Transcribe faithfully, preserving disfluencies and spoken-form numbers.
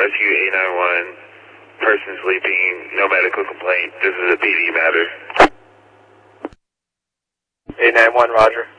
Rescue eight nine one, person sleeping, no medical complaint. This is a P D matter. eight nine one, roger.